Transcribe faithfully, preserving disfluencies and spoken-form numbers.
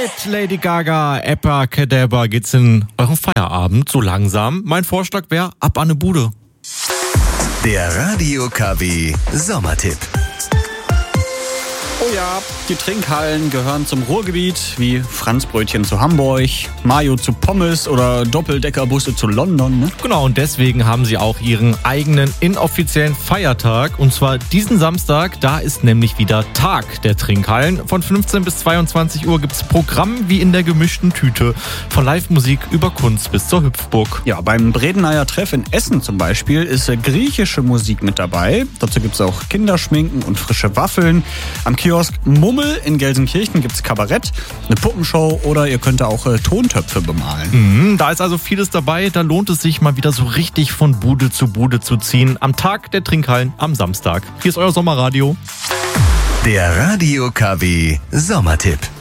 Mit Lady Gaga, Abracadabra geht's in euren Feierabend so langsam. Mein Vorschlag wäre, ab an ne Bude. Der Radio K W Sommertipp. Oh ja, die Trinkhallen gehören zum Ruhrgebiet, wie Franzbrötchen zu Hamburg, Mayo zu Pommes oder Doppeldeckerbusse zu London. Ne? Genau, und deswegen haben sie auch ihren eigenen inoffiziellen Feiertag. Und zwar diesen Samstag, da ist nämlich wieder Tag der Trinkhallen. Von fünfzehn bis zweiundzwanzig Uhr gibt's Programm wie in der gemischten Tüte. Von Live-Musik über Kunst bis zur Hüpfburg. Ja, beim Bredeneyer Treff in Essen zum Beispiel ist griechische Musik mit dabei. Dazu gibt's auch Kinderschminken und frische Waffeln. Am Kiosk Mummel in Gelsenkirchen gibt's Kabarett, eine Puppenshow oder ihr könnt auch äh, Tontöpfe bemalen. Mhm, da ist also vieles dabei. Da lohnt es sich mal wieder so richtig von Bude zu Bude zu ziehen. Am Tag der Trinkhallen am Samstag. Hier ist euer Sommerradio. Der Radio K W Sommertipp.